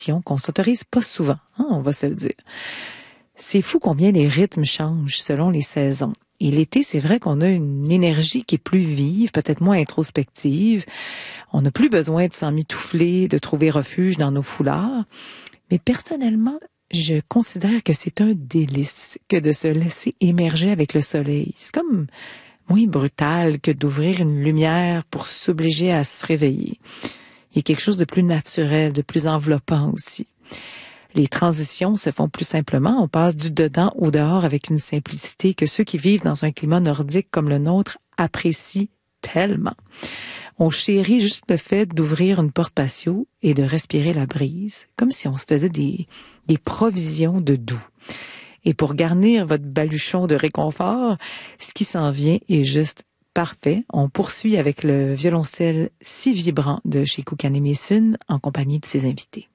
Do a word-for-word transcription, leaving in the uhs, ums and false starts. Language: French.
qu'on s'autorise pas souvent, hein, on va se le dire. C'est fou combien les rythmes changent selon les saisons. Et l'été, c'est vrai qu'on a une énergie qui est plus vive, peut-être moins introspective. On n'a plus besoin de s'emmitoufler, de trouver refuge dans nos foulards. Mais personnellement, je considère que c'est un délice que de se laisser émerger avec le soleil. C'est comme moins brutal que d'ouvrir une lumière pour s'obliger à se réveiller. Il y a quelque chose de plus naturel, de plus enveloppant aussi. Les transitions se font plus simplement. On passe du dedans au dehors avec une simplicité que ceux qui vivent dans un climat nordique comme le nôtre apprécient tellement. On chérit juste le fait d'ouvrir une porte patio et de respirer la brise, comme si on se faisait des, des provisions de doux. Et pour garnir votre baluchon de réconfort, ce qui s'en vient est juste parfait. On poursuit avec le violoncelle si vibrant de chez Kokanemi Sun en compagnie de ses invités.